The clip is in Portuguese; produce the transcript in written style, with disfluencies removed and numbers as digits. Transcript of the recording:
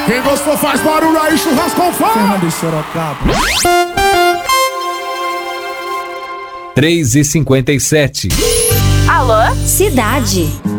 Quem gostou faz barulho aí, churrasco com fome. Fernando Sorocaba. 3h57. Alô? Cidade.